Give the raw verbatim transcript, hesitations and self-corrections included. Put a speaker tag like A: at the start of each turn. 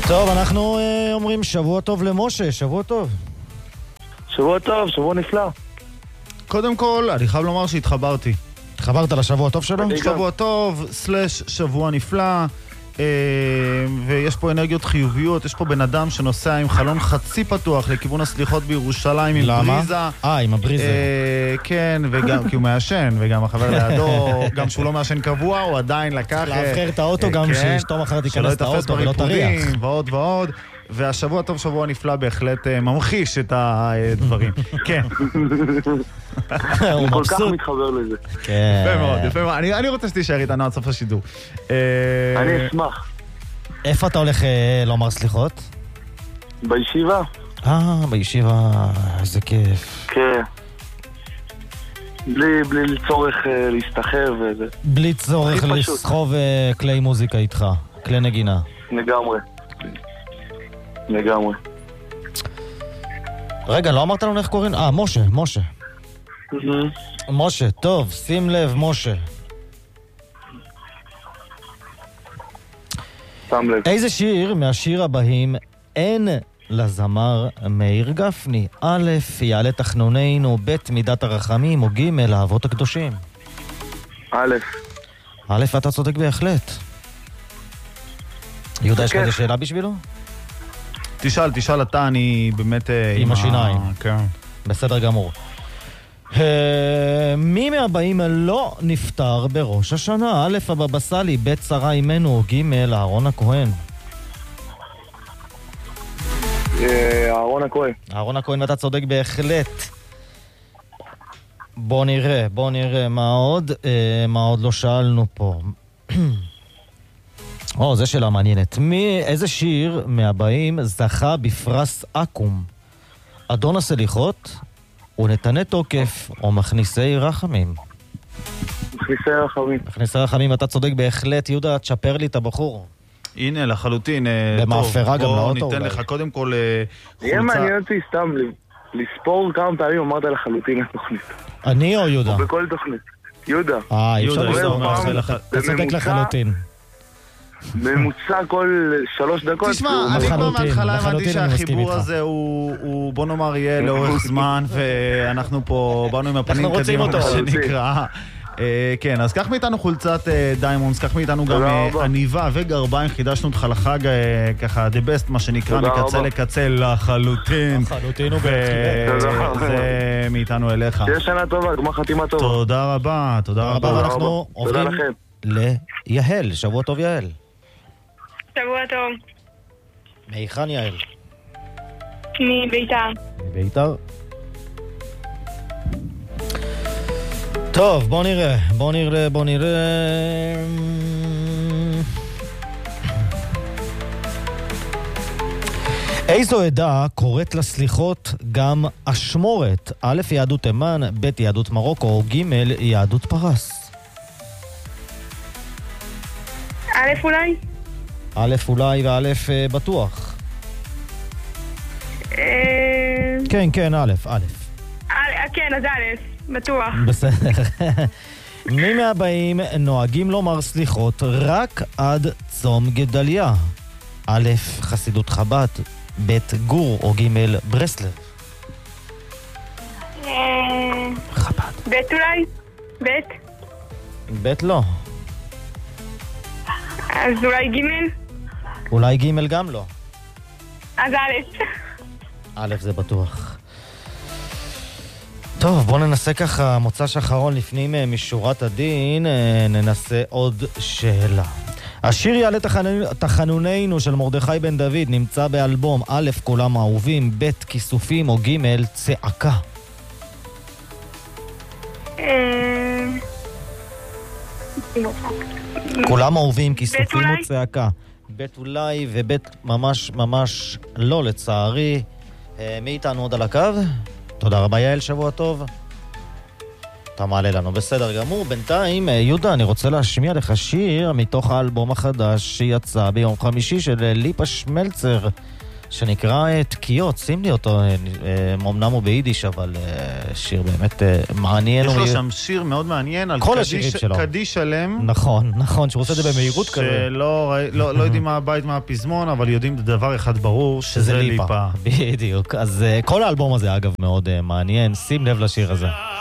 A: טוב, אנחנו אה, אומרים שבוע טוב למשה, שבוע טוב.
B: שבוע טוב, שבוע נפלא.
C: קודם כל, אני חייב לומר שהתחברתי.
A: התחברת לשבוע טוב שלו?
C: שבוע טוב, סלש שבוע נפלא, אה, ויש פה אנרגיות חיוביות, יש פה בן אדם שנוסע עם חלון חצי פתוח לכיוון הסליחות בירושלים עם
A: למה?
C: בריזה.
A: אה, עם הבריזה.
C: אה, כן, וגם כי הוא מאשן, וגם החבר לידו, גם שהוא לא מאשן קבוע, הוא עדיין לקח...
A: להבחר את האוטו גם שאשתו מחר תיכנס את האוטו ולא תריח.
C: ועוד ועוד. והשבוע טוב, שבוע נפלא, בהחלט ממחיש את הדברים. כן.
B: אני כל כך מתחבר לזה.
C: יפה מאוד, יפה מאוד. אני רוצה שתישאר איתנו עד סוף השידור.
B: אני אשמח.
A: איפה אתה הולך לומר סליחות?
B: בישיבה.
A: אה, בישיבה, איזה כיף.
B: כן. בלי, בלי צורך להסתחרר וזה.
A: בלי צורך לסחוב כלי מוזיקה איתך, כלי נגינה.
B: לגמרי. לגמרי.
A: רגע, לא אמרת לנו איך קוראים? אה, משה, משה. משה, טוב, שים לב, משה.
B: שם לב.
A: איזה שיר מהשיר הבאים אין לזמר מאיר גפני? א', יעלה תחנוננו, ב', מידת הרחמים, או ג', האבות הקדושים?
B: א'.
A: א', אתה צודק בהחלט. יהודה, יש לך איזה שאלה בשבילו?
C: תשאל, תשאל אתה, אני באמת...
A: עם השיניים.
C: כן.
A: בסדר גמור. מי מהבאים לא נפטר בראש השנה? א', הבבא סאלי, ב', שרה אימנו, או ג', אהרון הכהן?
B: אהרון הכהן.
A: אהרון הכהן, ואתה צודק בהחלט. בוא נראה, בוא נראה מה עוד, מה עוד לא שאלנו פה. או, זו שאלה מעניינת. מי, איזה שיר מהבאים זכה בפרס אקו"ם? אדון הסליחות, ונתנה תוקף, או מכניסי רחמים?
B: מכניסי רחמים.
A: מכניסי רחמים, אתה צודק בהחלט. יהודה, תשפר לי את הבחור.
C: הנה, לחלוטין.
A: במאפרה גם לאוטו.
C: בוא ניתן לך קודם כל חולצה.
B: יהיה מעניין אותי סתם לספור כמה פעמים אמרת לחלוטין התוכנית.
A: אני או יהודה?
B: בכל תוכנית. יהודה.
A: אה, אי אפשר לספור. אתה צודק לחלוטין.
B: ממוצע כל שלוש דקות.
C: תשמע, אני כבר מההתחלה הבנתי שהחיבור הזה הוא, בוא נאמר, יהיה לאורך זמן, ואנחנו פה באנו עם הפנים קדימה, מה שנקרא. כן, אז קח מאיתנו חולצת דיימונדס, קח מאיתנו גם עניבה וגרביים, חידשנו אותך לחג, ככה, the best, מה שנקרא, מקצה לקצה לחלוטין.
A: לחלוטין ובהחלט.
C: זה מאיתנו אליך.
B: תהיה שנה טובה, גמר חתימה טובה.
C: תודה רבה, תודה רבה.
A: ואנחנו עוברים ליהל, שבוע טוב יהל.
D: שבוע טוב.
A: מהיכן יעל?
D: מביתר.
A: מביתר? טוב, בוא נראה, בוא נראה, בוא נראה... איזו עדה קוראת לסליחות גם אשמורת? א', יהדות תימן, ב', יהדות מרוקו, או ג', יהדות פרס?
D: א' אולי?
A: א' אולי וא' בטוח. כן, כן, א', א'.
D: כן, אז א', בטוח.
A: בסדר. מי מהבאים נוהגים לומר סליחות רק עד צום גדליה? א', חסידות חב"ד, ב', גור, או ג', ברסלב? חב"ד.
D: ב' אולי? ב'?
A: ב' לא.
D: אז אולי ג'?
A: אולי ג' גם לא.
D: אז א'.
A: א' זה בטוח. טוב, בואו ננסה ככה, מוצ"ש אחרון לפנים משורת הדין, ננסה עוד שאלה. השיר יעלה תחנוננו של מרדכי בן דוד נמצא באלבום א', כולם אהובים, ב', כיסופים, או ג', צעקה. כולם אהובים, כיסופים או צעקה. ב' אולי וב' ממש ממש לא לצערי. מי איתנו עוד על הקו? תודה רבה יעל, שבוע טוב. אתה מעלה לנו, בסדר גמור. בינתיים, יהודה, אני רוצה להשמיע לך שיר מתוך האלבום החדש שיצא ביום חמישי של ליפה שמלצר, שנקרא תקיעות, שים לי אותו, אמנם הוא ביידיש, אבל שיר באמת מעניין.
C: יש לו שם שיר מאוד מעניין על קדיש שלם.
A: נכון, נכון, שהוא עושה את זה במהירות כזה.
C: שלא יודעים מה הבית מה הפזמון, אבל יודעים דבר אחד ברור, שזה ליפה.
A: בדיוק, אז כל האלבום הזה אגב מאוד מעניין, שים לב לשיר הזה.